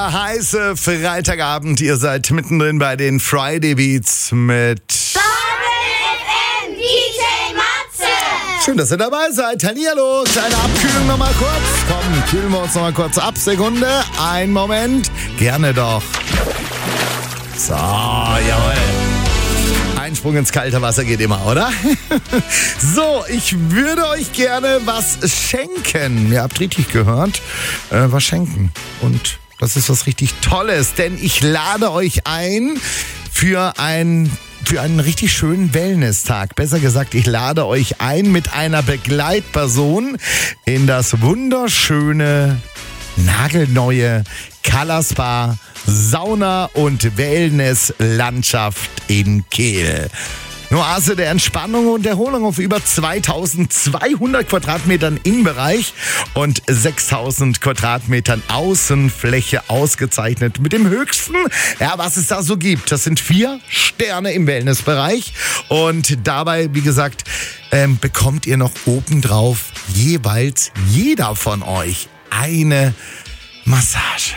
Der heiße Freitagabend. Ihr seid mittendrin bei den Friday Beats mit FM, DJ Matze. Schön, dass ihr dabei seid. Hallihallo, kleine Abkühlung nochmal kurz. Komm, kühlen wir uns nochmal kurz ab. Sekunde, ein Moment. Gerne doch. So, jawohl. Einsprung ins kalte Wasser geht immer, oder? So, ich würde euch gerne was schenken. Ihr habt richtig gehört. Was schenken. Und das ist was richtig Tolles, denn ich lade euch ein für einen richtig schönen Wellness-Tag. Besser gesagt, ich lade euch ein mit einer Begleitperson in das wunderschöne, nagelneue Color Spa Sauna- und Wellness-Landschaft in Kehl. Eine Oase der Entspannung und Erholung auf über 2200 Quadratmetern Innenbereich und 6000 Quadratmetern Außenfläche ausgezeichnet. Mit dem höchsten, was es da so gibt. Das sind 4 Sterne im Wellnessbereich. Und dabei, wie gesagt, bekommt ihr noch obendrauf jeweils jeder von euch eine Massage.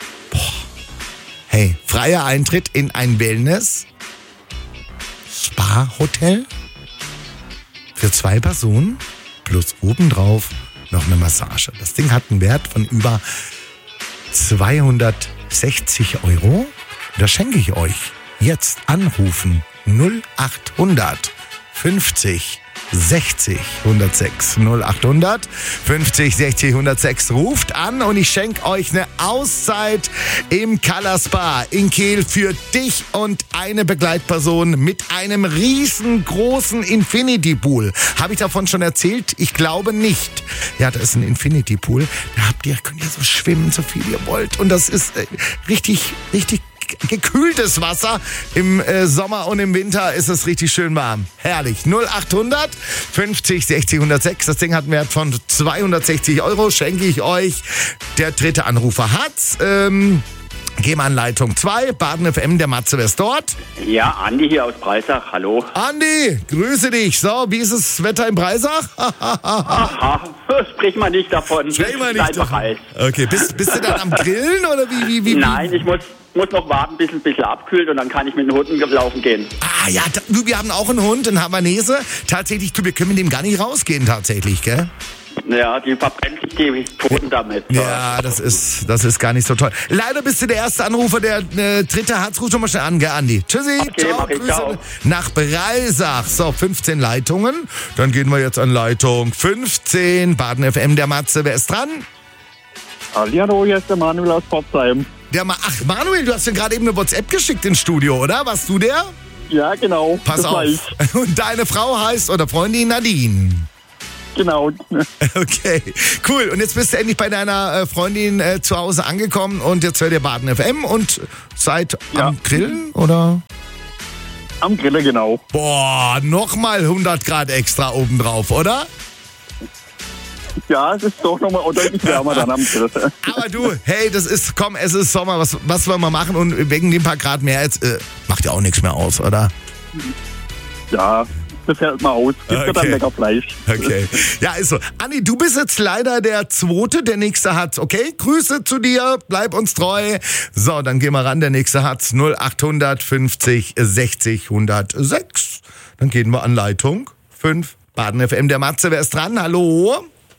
Hey, freier Eintritt in ein Wellness-Spa-Hotel für 2 Personen plus obendrauf noch eine Massage. Das Ding hat einen Wert von über 260 €. Das schenke ich euch. Jetzt anrufen 0800 50 60 106 0800 50 60 106. Ruft an und ich schenke euch eine Auszeit im Color Spa in Kehl für dich und eine Begleitperson mit einem riesengroßen Infinity Pool. Habe ich davon schon erzählt? Ich glaube nicht. Ja, da ist ein Infinity Pool. Da könnt ihr so schwimmen, so viel ihr wollt. Und das ist richtig gekühltes Wasser. Im Sommer und im Winter ist es richtig schön warm. Herrlich. 0800 50 60 106. Das Ding hat einen Wert von 260 €. Schenke ich euch. Der dritte Anrufer hat's. Gehen wir an Leitung 2. Baden FM, der Matze, wer ist dort? Ja, Andi hier aus Breisach. Hallo. Andi, grüße dich. So, wie ist das Wetter in Breisach? Aha, sprich mal nicht davon. Sprich mal Es ist nicht einfach davon. heiß. Okay, bist du dann am Grillen oder wie? Nein, ich muss noch warten, bis es ein bisschen abkühlt und dann kann ich mit den Hunden laufen gehen. Ah ja, wir haben auch einen Hund, einen Havanese. Tatsächlich, wir können mit dem gar nicht rausgehen tatsächlich, gell? Ja, die verbrennt sich die Pfoten damit. Ja, das ist gar nicht so toll. Leider bist du der erste Anrufer, der dritte hat's. Ruf schon mal schnell an, gell, Andi? Tschüssi, Okay, ciao, mach ich, Grüße ciao. nach Breisach. So, 15 Leitungen. Dann gehen wir jetzt an Leitung 15. Baden FM, der Matze. Wer ist dran? Hallo, hier ist der Manuel aus Pforzheim. Manuel, du hast mir gerade eben eine WhatsApp geschickt ins Studio, oder? Warst du der? Ja, genau. Pass das auf. war ich. Und deine Frau heißt oder Freundin Nadine. Genau. Okay, cool. Und jetzt bist du endlich bei deiner Freundin zu Hause angekommen und jetzt hört ihr Baden FM und seid am Grillen, oder? Am Grille, genau. Boah, nochmal 100 Grad extra obendrauf, oder? Ja, es ist doch nochmal deutlich wärmer dann am Grill. Aber du, hey, es ist Sommer, was wollen wir machen? Und wegen den paar Grad mehr jetzt, macht ja auch nichts mehr aus, oder? Ja, das hält mal aus. Gibt ja dann lecker Fleisch. Okay. Ja, ist so. Anni, du bist jetzt leider der Zweite, der Nächste hat's, okay? Grüße zu dir, bleib uns treu. So, dann gehen wir ran, der Nächste hat's 0800 50 60 106. Dann gehen wir an Leitung 5. Baden FM, der Matze, wer ist dran? Hallo?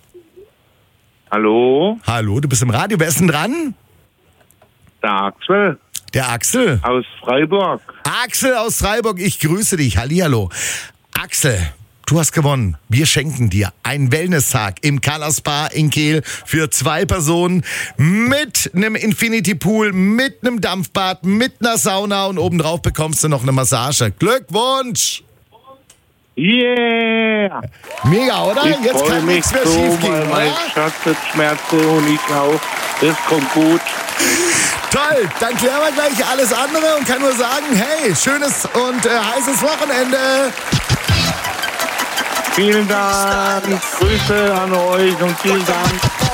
Hallo, Hallo, du bist im Radio, wer ist denn dran? der Axel Der Axel. aus Freiburg. Axel aus Freiburg, ich grüße dich. Hallihallo. Axel, du hast gewonnen. Wir schenken dir einen Wellness-Tag im Color Spa in Kehl für 2 Personen mit einem Infinity Pool, mit einem Dampfbad, mit einer Sauna und obendrauf bekommst du noch eine Massage. Glückwunsch! Yeah! Mega, oder? Ich Jetzt freue kann mich nichts mehr so, schief weil gehen, mein oder? Schatz hat Schmerzen und ich auch. Das kommt gut. Toll, dann klären wir gleich alles andere und kann nur sagen, hey, schönes und heißes Wochenende. Vielen Dank. Grüße an euch und vielen Dank.